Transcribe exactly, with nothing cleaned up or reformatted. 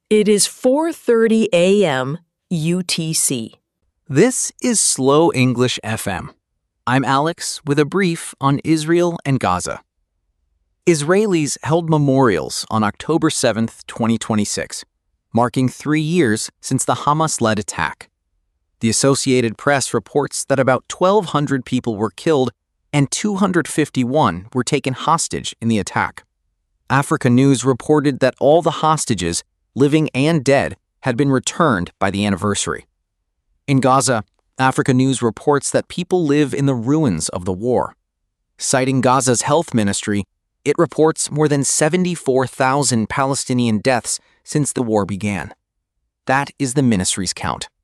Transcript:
It is four thirty a m U T C. This is Slow English F M. I'm Alex with a brief on Israel and Gaza. Israelis held memorials on October seventh, twenty twenty-six, marking three years since the Hamas-led attack. The Associated Press reports that about twelve hundred people were killed and two hundred fifty-one were taken hostage in the attack. Africa News reported that all the hostages, living and dead, had been returned by the anniversary. In Gaza, Africa News reports that people live in the ruins of the war. Citing Gaza's health ministry, it reports more than seventy-four thousand Palestinian deaths since the war began. That is the ministry's count.